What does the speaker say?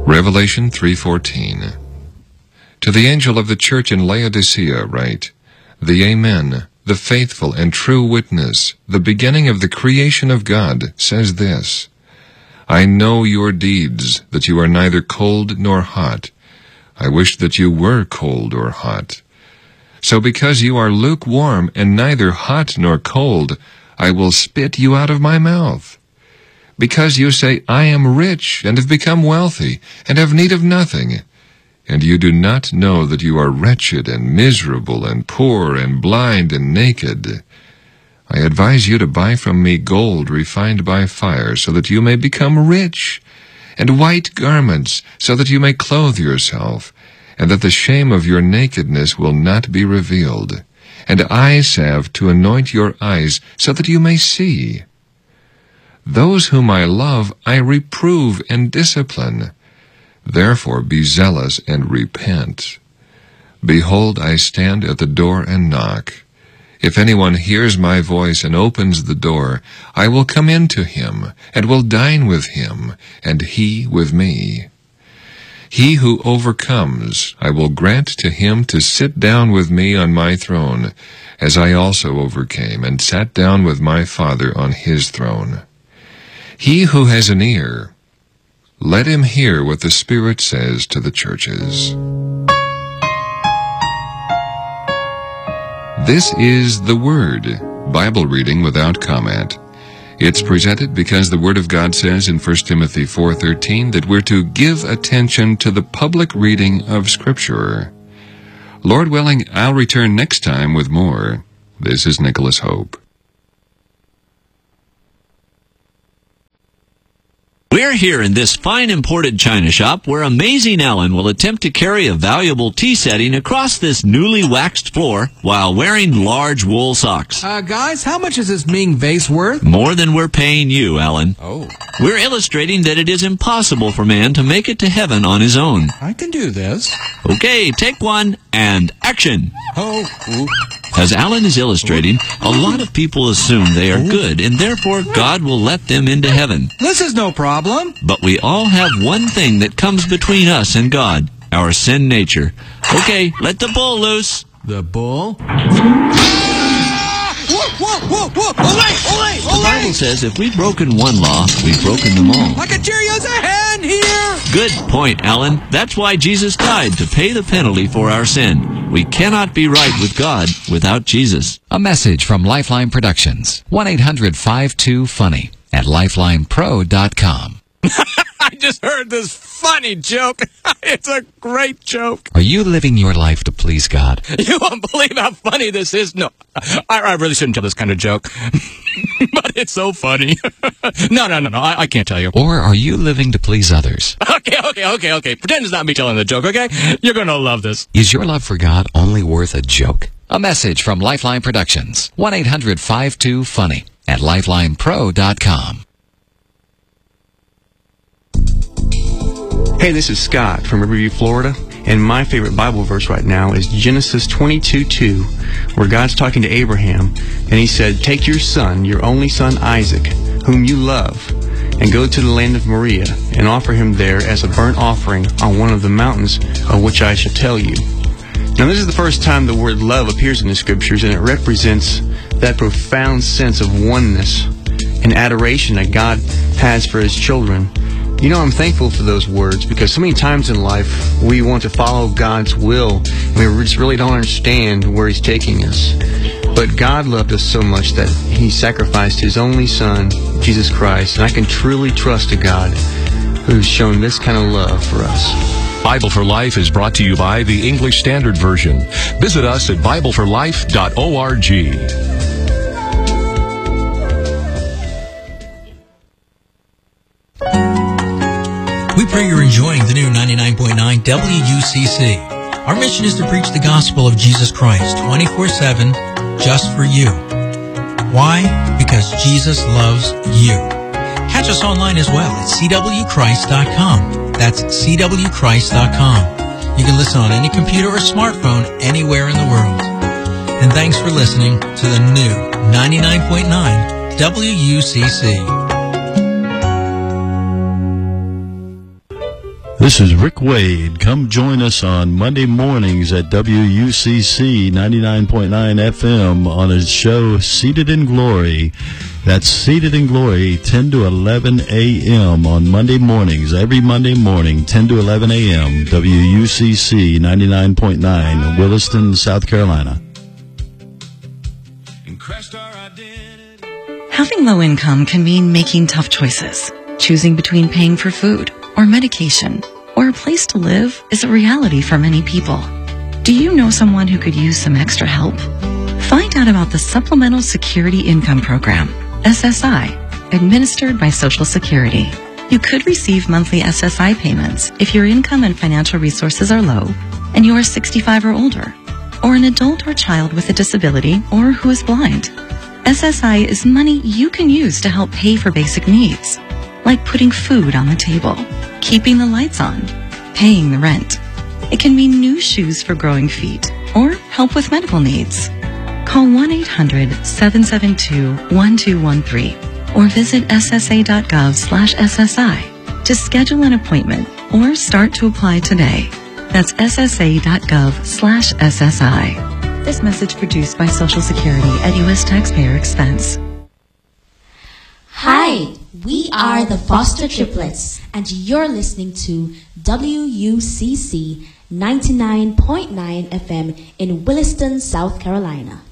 Revelation 3:14. To the angel of the church in Laodicea write, The Amen, the faithful and true witness, the beginning of the creation of God, says this, I know your deeds, that you are neither cold nor hot. I wish that you were cold or hot. So because you are lukewarm and neither hot nor cold, I will spit you out of my mouth. Because you say, I am rich and have become wealthy and have need of nothing, and you do not know that you are wretched and miserable and poor and blind and naked. I advise you to buy from me gold refined by fire, so that you may become rich, and white garments, so that you may clothe yourself, and that the shame of your nakedness will not be revealed, and eye salve to anoint your eyes, so that you may see. Those whom I love I reprove and discipline. Therefore be zealous and repent. Behold, I stand at the door and knock. If anyone hears my voice and opens the door, I will come in to him, and will dine with him, and he with me. He who overcomes, I will grant to him to sit down with me on my throne, as I also overcame, and sat down with my Father on his throne. He who has an ear, let him hear what the Spirit says to the churches. This is the Word, Bible reading without comment. It's presented because the Word of God says in 1 Timothy 4:13 that we're to give attention to the public reading of Scripture. Lord willing, I'll return next time with more. This is Nicholas Hope. We're here in this fine imported china shop where Amazing Ellen will attempt to carry a valuable tea setting across this newly waxed floor while wearing large wool socks. Guys, how much is this Ming vase worth? More than we're paying you, Ellen. Oh. We're illustrating that it is impossible for man to make it to heaven on his own. I can do this. Okay, take one and action. Oh. Ooh. As Alan is illustrating, a lot of people assume they are good, and therefore God will let them into heaven. This is no problem. But we all have one thing that comes between us and God, our sin nature. Okay, let the bull loose. The bull? Whoa! The Bible says if we've broken one law, we've broken them all. I can cheer you as a hand here! Good point, Alan. That's why Jesus died, to pay the penalty for our sin. We cannot be right with God without Jesus. A message from Lifeline Productions. 1-800-52-FUNNY at lifelinepro.com. I just heard this funny joke. It's a great joke. Are you living your life to please God? You won't believe how funny this is. No, I really shouldn't tell this kind of joke. But it's so funny. No, I can't tell you. Or are you living to please others? Okay. Pretend it's not me telling the joke, okay? You're going to love this. Is your love for God only worth a joke? A message from Lifeline Productions. 1-800-52-FUNNY at lifelinepro.com. Hey, this is Scott from Riverview, Florida, and my favorite Bible verse right now is Genesis 22:2, where God's talking to Abraham, and he said, Take your son, your only son Isaac, whom you love, and go to the land of Moriah, and offer him there as a burnt offering on one of the mountains of which I shall tell you. Now, this is the first time the word love appears in the Scriptures, and it represents that profound sense of oneness and adoration that God has for His children. You know, I'm thankful for those words because so many times in life we want to follow God's will and we just really don't understand where He's taking us. But God loved us so much that He sacrificed His only Son, Jesus Christ, and I can truly trust a God who's shown this kind of love for us. Bible for Life is brought to you by the English Standard Version. Visit us at BibleForLife.org. We pray you're enjoying the new 99.9 WUCC. Our mission is to preach the gospel of Jesus Christ 24/7 just for you. Why? Because Jesus loves you. Catch us online as well at cwchrist.com. That's cwchrist.com. You can listen on any computer or smartphone anywhere in the world. And thanks for listening to the new 99.9 WUCC. This is Rick Wade. Come join us on Monday mornings at WUCC 99.9 FM on his show Seated in Glory. That's Seated in Glory, 10 to 11 a.m. on Monday mornings. Every Monday morning, 10 to 11 a.m. WUCC 99.9, Williston, South Carolina. Having low income can mean making tough choices. Choosing between paying for food or medication or a place to live is a reality for many people. Do you know someone who could use some extra help? Find out about the Supplemental Security Income Program, SSI, administered by Social Security. You could receive monthly SSI payments if your income and financial resources are low and you are 65 or older, or an adult or child with a disability or who is blind. SSI is money you can use to help pay for basic needs, like putting food on the table, keeping the lights on, paying the rent. It can mean new shoes for growing feet or help with medical needs. Call 1-800-772-1213 or visit ssa.gov/SSI to schedule an appointment or start to apply today. That's ssa.gov/SSI. This message produced by Social Security at U.S. taxpayer expense. Hi, we are the Foster Triplets, and you're listening to WUCC 99.9 FM in Williston, South Carolina.